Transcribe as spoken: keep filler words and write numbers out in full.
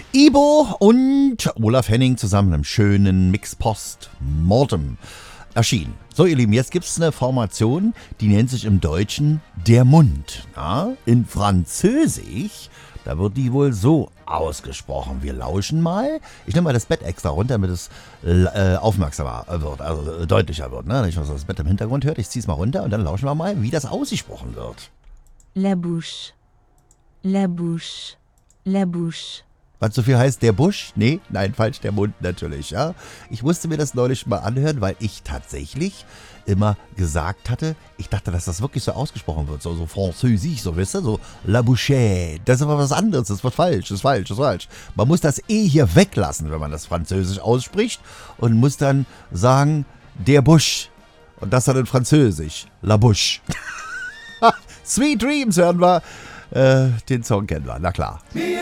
Ibo und Olaf Henning zusammen im schönen Mix Post Mortem erschienen. So, ihr Lieben, jetzt gibt es eine Formation, die nennt sich im Deutschen der Mund. Ja? In Französisch, da wird die wohl so ausgesprochen. Wir lauschen mal. Ich nehme mal das Bett extra runter, damit es äh, aufmerksamer wird, also äh, deutlicher wird. Ne? Wenn ich mal so das Bett im Hintergrund hört, ich ziehe es mal runter und dann lauschen wir mal, wie das ausgesprochen wird. La bouche, la bouche, la bouche. Was so viel heißt, der Busch? Nee, nein, falsch, der Mund natürlich, ja. Ich musste mir das neulich mal anhören, weil ich tatsächlich immer gesagt hatte, ich dachte, dass das wirklich so ausgesprochen wird, so, so französisch, so, wisst ihr, so la bouche. Das ist aber was anderes, das wird falsch, das ist falsch, das ist falsch. Man muss das E hier weglassen, wenn man das Französisch ausspricht und muss dann sagen, der Busch. Und das dann in Französisch, la bouche. Sweet Dreams hören wir, äh, den Song kennen wir, na klar.